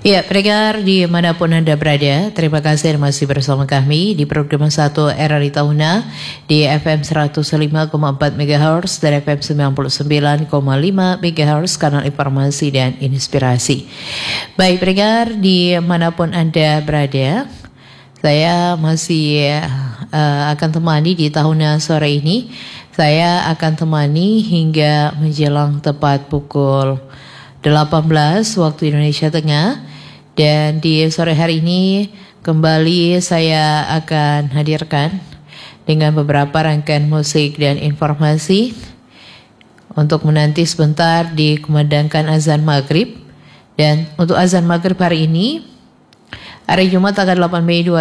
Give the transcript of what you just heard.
Ya, pendengar dimanapun Anda berada, terima kasih masih bersama kami di program 1 RRI Tahuna di FM 105,4 MHz dan FM 99,5 MHz, kanal informasi dan inspirasi. Baik, pendengar dimanapun Anda berada, saya masih akan temani di Tahuna sore ini. Saya akan temani hingga menjelang tepat pukul 18 waktu Indonesia Tengah. Dan di sore hari ini kembali saya akan hadirkan dengan beberapa rangkaian musik dan informasi untuk menanti sebentar dikumandangkan azan maghrib. Dan untuk azan maghrib hari ini, hari Jumat tanggal 8 Mei